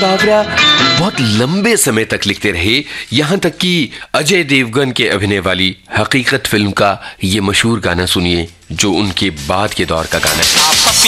बावरा बहुत लंबे समय तक लिखते रहे, यहां तक कि अजय देवगन के अभिनय वाली हकीकत फिल्म का ये मशहूर गाना सुनिए, जो उनके बाद के दौर का गाना है।